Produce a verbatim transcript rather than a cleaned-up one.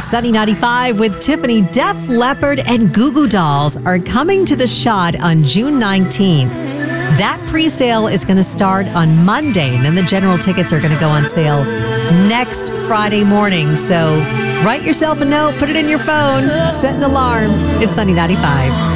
Sunny ninety-five with Tiffany. Def Leppard and Goo Goo Dolls are coming to the Shad on June nineteenth. That pre-sale is going to start on Monday, and then the general tickets are going to go on sale next Friday morning. So write yourself a note, put it in your phone, set an alarm. It's Sunny ninety-five.